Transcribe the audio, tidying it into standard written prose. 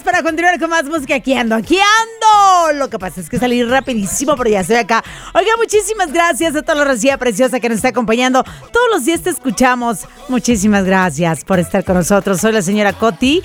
para continuar con más música. Aquí ando. Lo que pasa es que salí rapidísimo, pero ya estoy acá. Oiga, muchísimas gracias a toda la racía preciosa que nos está acompañando. Todos los días te escuchamos. Muchísimas gracias por estar con nosotros. Soy la señora Coti.